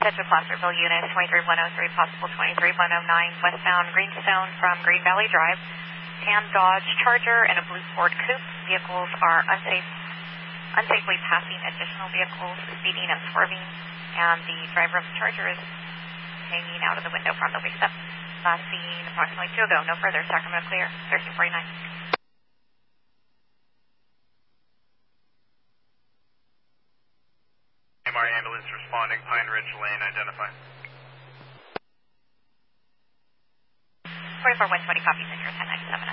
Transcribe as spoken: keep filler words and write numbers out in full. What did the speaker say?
Tetra Placerville unit twenty-three one oh three, possible twenty-three one oh nine, westbound Greenstone from Green Valley Drive. Tan Dodge Charger and a blue Ford Coupe. Vehicles are unsafe, unsafely passing additional vehicles, speeding and swerving, and the driver of the Charger is hanging out of the window from the wake step. Last seen approximately two ago. No further. Sacramento clear. thirteen forty-nine. M R ambulance responding. Pine Ridge Lane identified. forty-four one twenty, copy, Center ten ninety-seven.